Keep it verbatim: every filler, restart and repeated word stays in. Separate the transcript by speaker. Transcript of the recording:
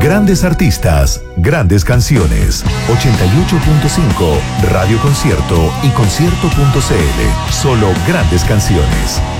Speaker 1: Grandes artistas, grandes canciones. ochenta y ocho punto cinco, Radio Concierto y concierto punto c l. Solo grandes canciones.